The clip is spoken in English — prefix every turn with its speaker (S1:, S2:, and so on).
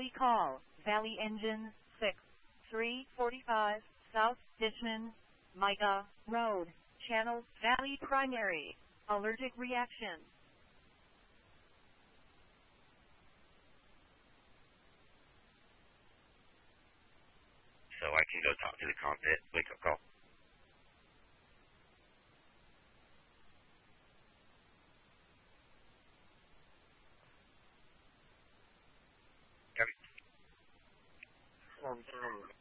S1: Valley call. Valley engine 6345 South Ditchman, Micah Road. Channel Valley primary. Allergic reaction.
S2: So I can go talk to the cockpit. Wake up call. Copy.